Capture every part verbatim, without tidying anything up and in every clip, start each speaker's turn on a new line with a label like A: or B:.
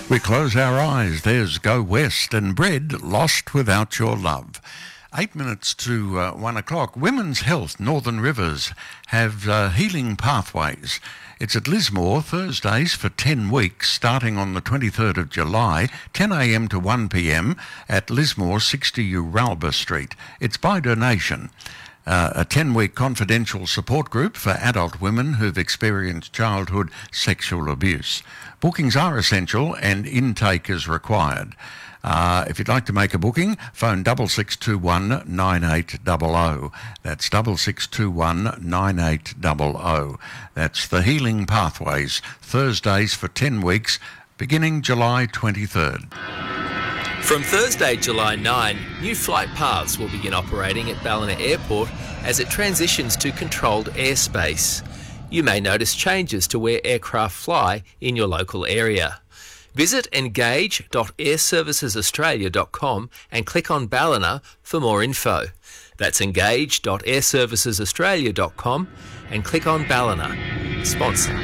A: We close our eyes, there's Go West and Bread, Lost Without Your Love. Eight minutes to uh, one o'clock. Women's Health Northern Rivers have uh, healing pathways. It's at Lismore, Thursdays for ten weeks, starting on the twenty-third of July, ten a m to one p m at Lismore, sixty Uralba Street. It's by donation. Uh, a ten-week confidential support group for adult women who've experienced childhood sexual abuse. Bookings are essential and intake is required. Uh, if you'd like to make a booking, phone double six two one nine eight zero zero. That's double six two one nine eight zero zero. That's the Healing Pathways, Thursdays for ten weeks, beginning July twenty-third.
B: From Thursday, July ninth, new flight paths will begin operating at Ballina Airport as it transitions to controlled airspace. You may notice changes to where aircraft fly in your local area. Visit engage dot air services australia dot com and click on Ballina for more info. That's engage dot air services australia dot com and click on Ballina. Sponsor.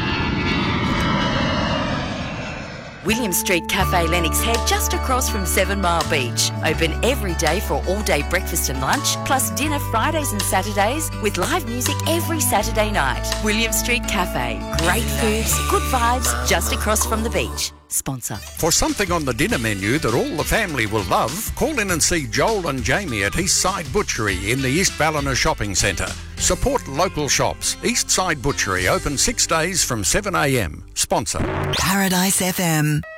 C: William Street Cafe Lennox Head, just across from Seven Mile Beach. Open every day for all-day breakfast and lunch, plus dinner Fridays and Saturdays, with live music every Saturday night. William Street Cafe. Great foods, good vibes, just across from the beach. Sponsor.
A: For something on the dinner menu that all the family will love, call in and see Joel and Jamie at Eastside Butchery in the East Ballina Shopping Centre. Support local shops. Eastside Butchery, open six days from seven a m. Sponsor.
D: Paradise F M.